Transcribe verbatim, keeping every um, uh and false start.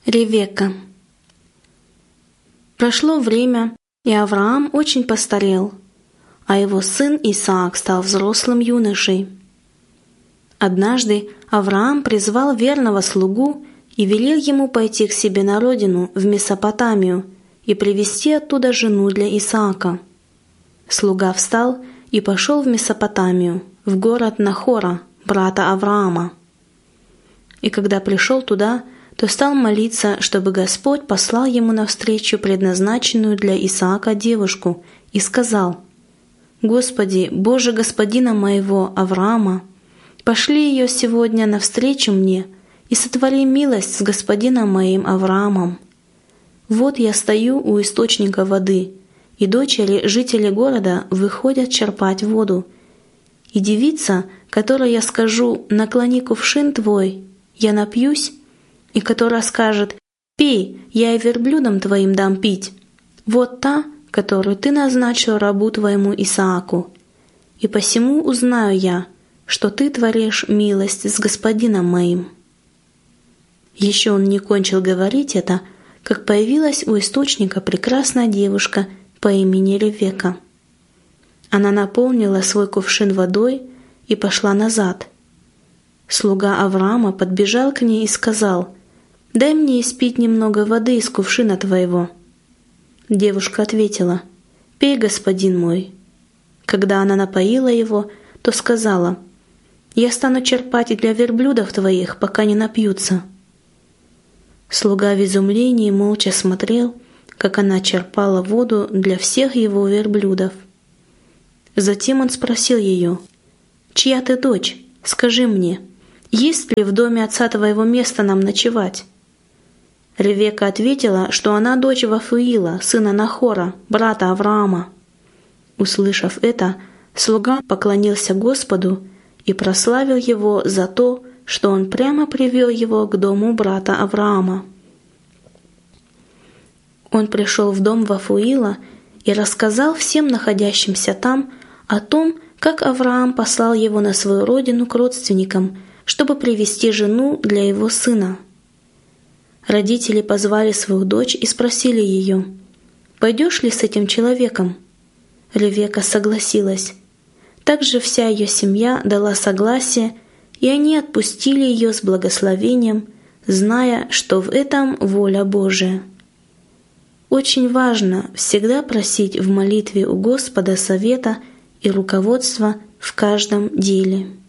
Ревекка. Прошло время, и Авраам очень постарел, а его сын Исаак стал взрослым юношей. Однажды Авраам призвал верного слугу и велел ему пойти к себе на родину, в Месопотамию, и привезти оттуда жену для Исаака. Слуга встал и пошел в Месопотамию, в город Нахора, брата Авраама. И когда пришел туда, то стал молиться, чтобы Господь послал ему навстречу предназначенную для Исаака девушку, и сказал: «Господи, Боже господина моего Авраама, пошли ее сегодня навстречу мне и сотвори милость с господином моим Авраамом. Вот я стою у источника воды, и дочери жители города выходят черпать воду. И девица, которой я скажу: наклони кувшин твой, я напьюсь, и которая скажет: пей, я и верблюдам твоим дам пить, вот та, которую ты назначил рабу твоему Исааку. И посему узнаю я, что ты творишь милость с господином моим». Еще он не кончил говорить это, как появилась у источника прекрасная девушка по имени Ревекка. Она наполнила свой кувшин водой и пошла назад. Слуга Авраама подбежал к ней и сказал: «Дай мне испить немного воды из кувшина твоего». Девушка ответила: «Пей, господин мой». Когда она напоила его, то сказала: «Я стану черпать для верблюдов твоих, пока не напьются». Слуга в изумлении молча смотрел, как она черпала воду для всех его верблюдов. Затем он спросил ее: «Чья ты дочь? Скажи мне, есть ли в доме отца твоего место нам ночевать?» Ревекка ответила, что она дочь Вафуила, сына Нахора, брата Авраама. Услышав это, слуга поклонился Господу и прославил его за то, что он прямо привел его к дому брата Авраама. Он пришел в дом Вафуила и рассказал всем находящимся там о том, как Авраам послал его на свою родину к родственникам, чтобы привести жену для его сына. Родители позвали свою дочь и спросили ее: «Пойдешь ли с этим человеком?» Ревекка согласилась. Также вся ее семья дала согласие, и они отпустили ее с благословением, зная, что в этом воля Божия. Очень важно всегда просить в молитве у Господа совета и руководства в каждом деле.